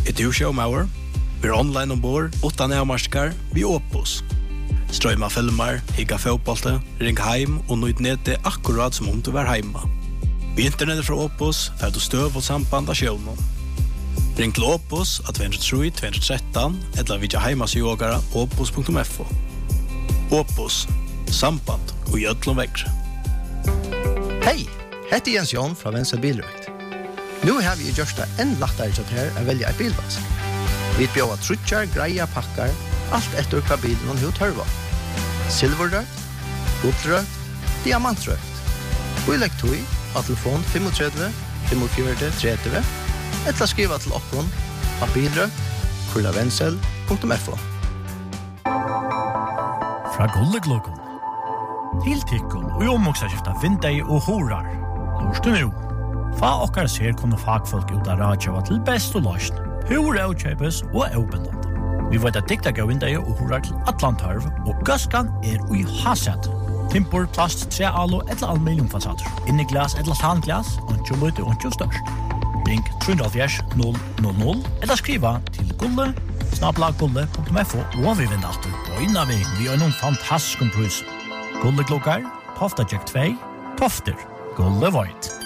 du showmauer? Vi er online ombord, utan avmarskar, vi Opus. Strøyma filmer, higga fotbollte, ring heim og nøyd nede akkurat som om du var heima. Vi internettet fra Opus, fer du støv og samband av sjøvnen. Ring til Opus av 203-213, eller vidja heimasjågara opus.fo. Opus, samband og gjødlom vekkre. Hei, heter Jens Jon fra Venstre Bilrøkt. Nå har vi gjort det enn lettere til her å velge et bilvask. Vi bjør trutjar, greia pakkar, alt etter hva bilen og tørva. Silverrøkt, guldrøkt, diamantrøkt. Og i lekktøy av telefon 35 45 30, eller skriva til oppgånd av bilrøkt@vensel.fo. Fra Gulleglokon til Tikkun og omoksaskifta vindei og horar. Lorstu nu. Fa okkar ser kunne fagfolk ut av radjava til best og løsn. Hur avkjøpes og avbindende. Vi vet at dikta gav vindei og horar til Atlantarv, og gaskan ui haset. Timpor, plast, trealo eller aluminiumfasader. Inni glas eller tanglas, og lite og størst. Ring 370 000 eller skriva til gulle@gulle.fo og vi vinner alltid på innavi vi har noen fantastisk pris. Gulleklokkar, Tofta Jack 2, Tofter, Gulle Void.